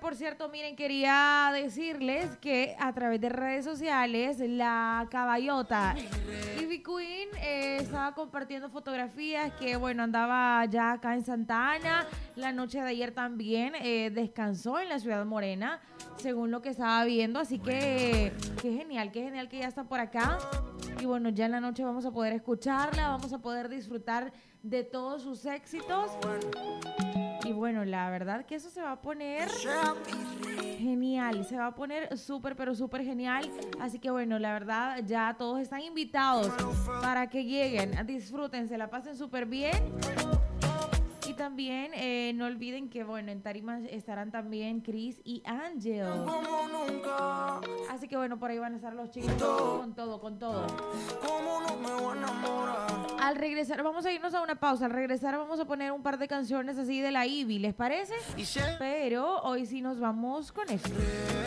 por cierto, miren, quería decirles que a través de redes sociales, la caballota Ivy Queen estaba compartiendo fotografías que, bueno, andaba ya acá en Santa Ana. La noche de ayer también descansó en la Ciudad Morena, según lo que estaba viendo. Así que qué genial que ya está por acá. Y bueno, ya en la noche vamos a poder escucharla, vamos a poder disfrutar de todos sus éxitos. Y bueno, la verdad que eso se va a poner genial, se va a poner súper, pero súper genial. Así que bueno, la verdad ya todos están invitados para que lleguen, disfruten, se la pasen súper bien. Y también no olviden que bueno, en tarima estarán también Chris y Angel. Así que bueno, por ahí van a estar los chicos con todo, con todo. Al regresar, vamos a irnos a una pausa. Al regresar vamos a poner un par de canciones así de la Ivy, ¿les parece? Pero hoy sí nos vamos con esto.